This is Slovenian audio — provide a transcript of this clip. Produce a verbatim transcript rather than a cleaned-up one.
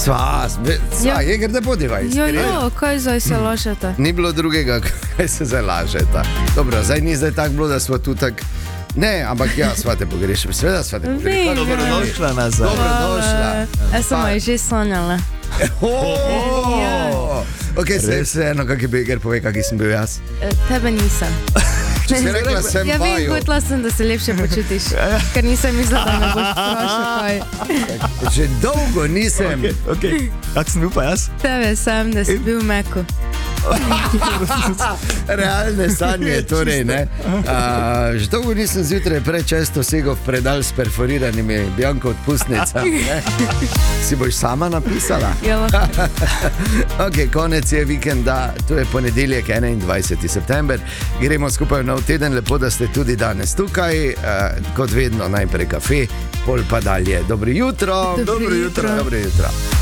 Sva, sva, je gre da podiva. Jo, jo, kaj zdaj se lažete? Ni bilo drugega, kaj se zdaj lažeta. Dobro, zdaj ni zdaj tako bilo, da smo tu tak... Ne, ampak ja, sva te pogrešam, seveda sva te pogrešam. Dobrodošla nazaj. Dobrodošla. Jaz sem jo že sanjala. Ok, se, se eno, kak je bil, ker povej, kak sem bil jaz. Tebe nisem. Če si rekla, sem Ja, vem, vaju. hotela sem, da se lepše počutiš, ker nisem mislila, da me boš vprašal kaj. Že dolgo nisem. Ok, ok. Kak sem bil pa jaz? Tebe sem, da si bil meko. Realne sanje, torej, ne. A, že dolgo nisem zjutraj prečesto segel v predal s perforiranimi Bianco odpustnicami, ne. Si boš sama napisala? Ja, lahko. Ok, konec je vikenda, to je ponedeljek, enaindvajseti september. Gremo skupaj v nov teden, lepo, da ste tudi danes tukaj. Uh, kot vedno, najprej kafe, pol pa dalje. Dobro jutro. Dobro jutro. Dobro jutro.